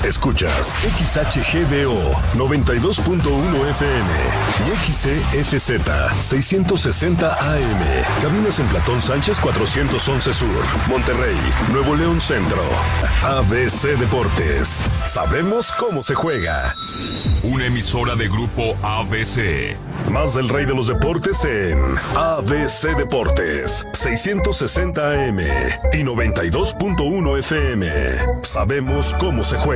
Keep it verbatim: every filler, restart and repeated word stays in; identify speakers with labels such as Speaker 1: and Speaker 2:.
Speaker 1: Escuchas X H G D O noventa y dos punto uno F M y X C S Z seiscientos sesenta A M. Cabinas en Platón Sánchez cuatrocientos once Sur, Monterrey, Nuevo León Centro. A B C Deportes. Sabemos cómo se juega.
Speaker 2: Una emisora de Grupo A B C.
Speaker 1: Más del rey de los deportes en A B C Deportes, seiscientos sesenta A M y noventa y dos punto uno F M. Sabemos cómo se juega.